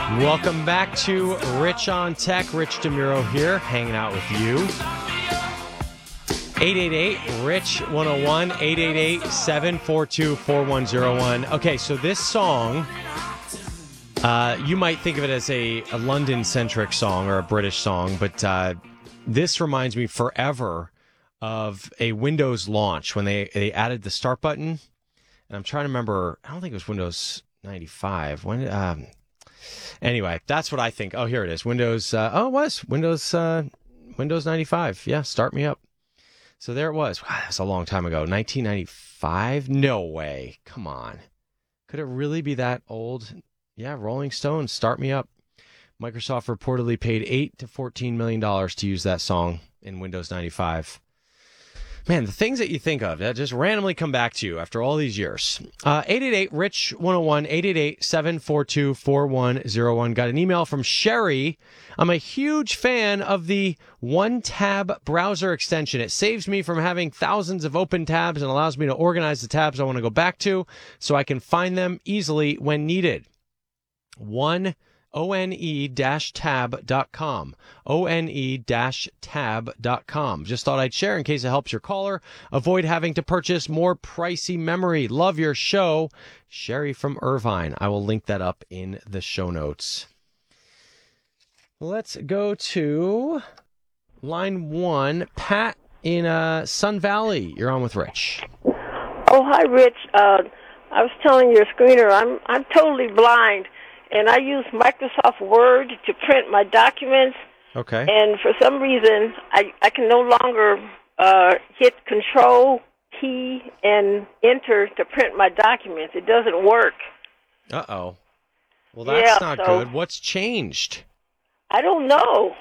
Welcome back to Rich on Tech. Rich DeMuro here, hanging out with you. 888-RICH-101, 888-742-4101. Okay, so this song, you might think of it as a London-centric song or a British song, but this reminds me forever of a Windows launch when they added the start button. And I'm trying to remember, I don't think it was Windows 95. Anyway, that's what I think. Oh, here it is. Windows, it was Windows 95. Yeah, start me up. So there it was. Wow, that was a long time ago. 1995? No way. Come on. Could it really be that old? Yeah, Rolling Stones, Start Me Up. Microsoft reportedly paid $8 to $14 million to use that song in Windows 95. Man, the things that you think of that just randomly come back to you after all these years. 888-RICH-101, 888-742-4101. Got an email from Sherry. I'm a huge fan of the One-Tab browser extension. It saves me from having thousands of open tabs and allows me to organize the tabs I want to go back to so I can find them easily when needed. ONE-tab.com. ONE-tab.com. Just thought I'd share in case it helps your caller. Avoid having to purchase more pricey memory. Love your show. Sherry from Irvine. I will link that up in the show notes. Let's go to line 1. Pat in Sun Valley. You're on with Rich. Oh, hi, Rich. I was telling your screener, I'm totally blind. And I use Microsoft Word to print my documents. Okay. And for some reason, I can no longer hit Control key and Enter to print my documents. It doesn't work. Uh-oh. Well, that's not good. What's changed? I don't know.